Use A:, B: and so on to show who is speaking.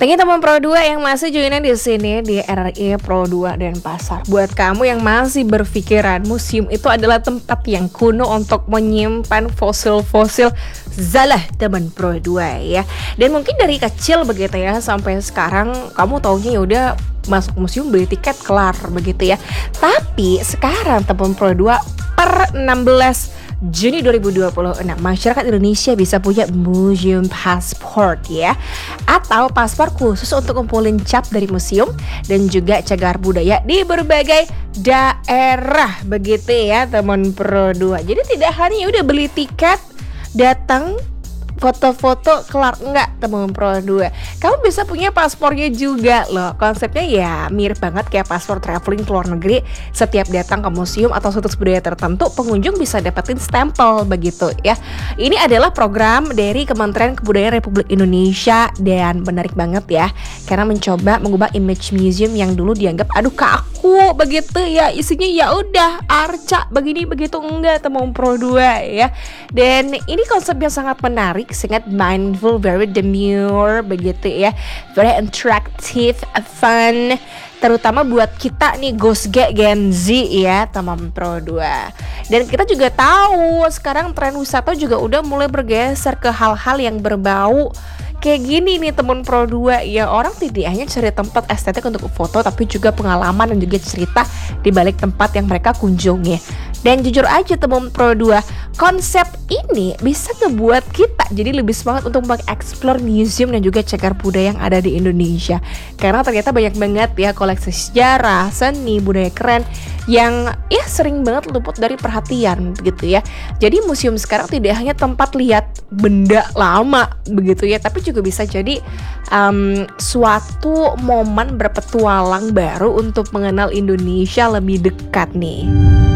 A: Thank you teman Pro 2 yang masih joinan di sini di RRI Pro 2 Denpasar. Buat kamu yang masih berpikiran museum itu adalah tempat yang kuno untuk menyimpan fosil-fosil, salah teman Pro 2 ya. Dan mungkin dari kecil begitu ya sampai sekarang kamu taunya ya udah masuk museum beli tiket kelar begitu ya. Tapi sekarang teman Pro 2 per 16 Juni 2026 masyarakat Indonesia bisa punya museum passport ya, atau paspor khusus untuk ngumpulin cap dari museum dan juga cagar budaya di berbagai daerah begitu ya teman Pro 2. Jadi tidak hanya udah beli tiket datang foto-foto kelar, enggak teman Pro 2. Kamu bisa punya paspornya juga loh. Konsepnya ya mirip banget kayak paspor traveling ke luar negeri. Setiap datang ke museum atau situs budaya tertentu, pengunjung bisa dapetin stempel begitu ya. Ini adalah program dari Kementerian Kebudayaan Republik Indonesia dan menarik banget ya, karena mencoba mengubah image museum yang dulu dianggap aduh kaku begitu ya, isinya ya udah arca begini begitu, enggak teman Pro 2 ya. Dan ini konsep yang sangat menarik, sangat mindful, very demure begitu ya, very interactive, fun, terutama buat kita nih Gen Z ya teman Pro 2. Dan kita juga tahu sekarang tren wisata juga udah mulai bergeser ke hal-hal yang berbau kayak gini nih teman Pro 2 ya. Orang tidak hanya cari tempat estetik untuk foto, tapi juga pengalaman dan juga cerita di balik tempat yang mereka kunjungi. Dan jujur aja teman Pro 2, konsep ini bisa ngebuat kita jadi lebih semangat untuk mengeksplor museum dan juga cagar budaya yang ada di Indonesia. Karena ternyata banyak banget ya koleksi sejarah, seni, budaya keren yang ya sering banget luput dari perhatian begitu ya. Jadi museum sekarang tidak hanya tempat lihat benda lama begitu ya, tapi juga bisa jadi suatu momen berpetualang baru untuk mengenal Indonesia lebih dekat nih.